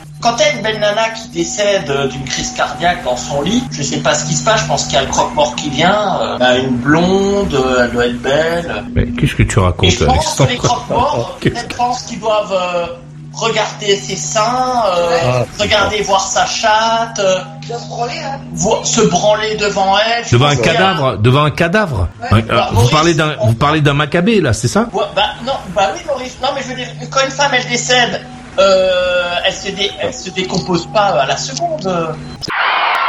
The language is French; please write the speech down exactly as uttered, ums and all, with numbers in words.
Quand t'as une belle nana qui décède euh, d'une crise cardiaque dans son lit, je sais pas ce qui se passe, je pense qu'il y a le croque-mort qui vient, euh, bah, une blonde, euh, elle doit être belle. Mais qu'est-ce que tu racontes, Et je pense Alexandre? que les croque-morts, peut-être pensent qu'ils doivent euh, regarder ses seins, euh, Ah, regarder voir sa chatte, euh, Se branler, hein. vo- se branler devant elle. Je Devant un pense qu'il y a- cadavre, devant un cadavre. Ouais. Ouais, alors, Bah, vous Maurice, parlez d'un, on- vous parlez d'un Maccabée là, c'est ça? Ouais, bah non, bah oui Maurice, non mais je veux dire, quand une femme elle décède, euh, elle se dé- elle se décompose pas à la seconde.